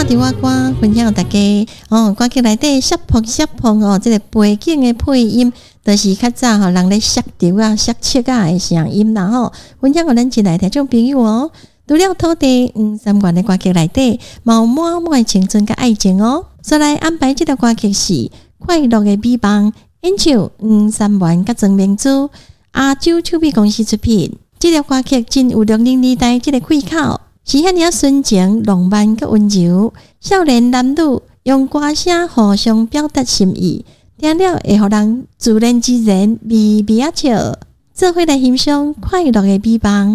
伫我歌分享大家歌曲内底摔碰这个背景的配音，就是较早人咧摔丢啊、摔切啊的声音啦分享给咱进来听众朋友除了土地三元的歌曲内底，有满满青春甲爱情所以来安排这条歌曲是快乐的美梦，演唱三元甲曾明珠亚洲唱片公司出品。这条歌曲真有60年代这个气口，是遐尔纯情、浪漫甲温柔。少年男女用歌声互相表达心意，听了会互人自然而然微微啊笑。做伙来欣赏快乐的美梦。